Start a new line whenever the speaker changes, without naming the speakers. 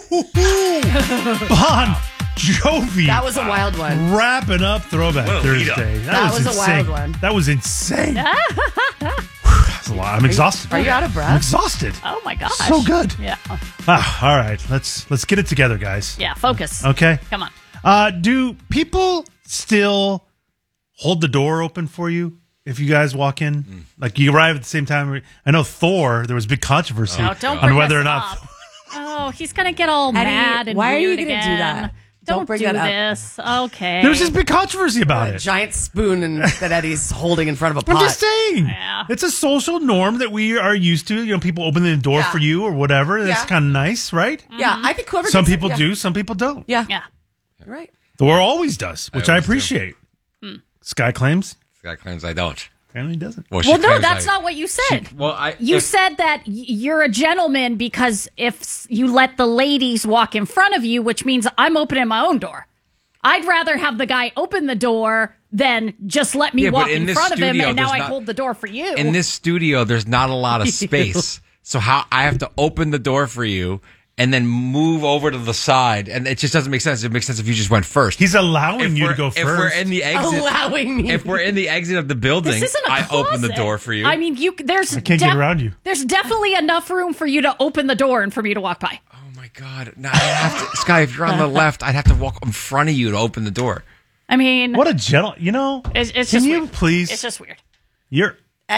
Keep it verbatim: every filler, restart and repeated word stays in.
Bon Jovi.
That was a wild one.
Wrapping up Throwback
Well,
Thursday. That,
That
was,
was a
insane.
wild one.
That was insane. That's a lot. I'm exhausted.
Are you out of
I'm
breath?
exhausted.
Oh my gosh.
So good.
Yeah.
Ah, all right, let's let's get it together, guys.
Yeah. Focus.
Okay.
Come on.
Uh, do people still hold the door open for you if you guys walk in?
Mm.
Like you arrive at the same time? I know Thor, there was big controversy
Oh, don't
on
bring
whether
this
or not.
up. Oh, he's gonna get all
Eddie,
mad and
why are you
weird
gonna do
again.
that?
Don't,
Don't bring
do
that up.
this. Okay.
There was this big controversy about
A
it.
giant spoon and, that Eddie's holding in front of a pot.
I'm just saying.
Yeah.
It's a social norm that we are used to. You know, people opening the door
Yeah.
for you or whatever. That's
Yeah.
kind of nice, right?
Yeah, I think whoever
Some
gets-
people
yeah.
do, some people don't.
Yeah.
Yeah.
You're right.
Thor always does, which I,
always do.
appreciate. Sky claims.
This guy claims I don't.
Apparently he doesn't.
Well, she
Well, no,
claims
that's
I-
not what you said.
Well, I
You
if-
said that y- you're a gentleman because if s- you let the ladies walk in front of you, which means I'm opening my own door. I'd rather have the guy open the door than just let me
Yeah, but
walk
in
in
this
front of him
studio,
and now
there's
I
not-
hold the door for you.
in this studio, there's not a lot of space, so how I have to open the door for you and then move over to the side, and it just doesn't make sense. It makes sense if you just went first.
He's allowing
If
you to
we're-
go
If we're
first.
in the exit,
Allowing me.
if we're in the exit of the building,
This isn't a
I
closet.
open the door for you.
I mean, you there's
I can't get around you.
There's definitely enough room for you to open the door and for me to walk by.
oh my god! No, I have to, Sky. If you're on the left, I'd have to walk in front of you to open the door.
I mean,
What a gentle, you know.
it's, it's
can
just
you
weird.
please?
It's just weird.
You're